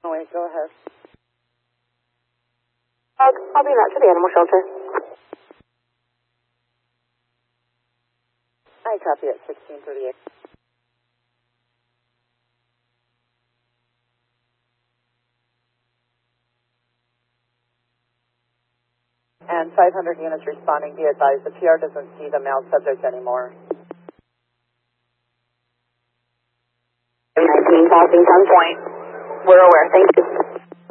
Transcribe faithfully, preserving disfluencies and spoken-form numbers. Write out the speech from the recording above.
Oh, wait, go ahead. Uh, I'll be back to the animal shelter. I copy at sixteen thirty-eight. And five hundred units responding, be advised, the P R doesn't see the male subject anymore. nineteen passing ten point. We're aware, thank you.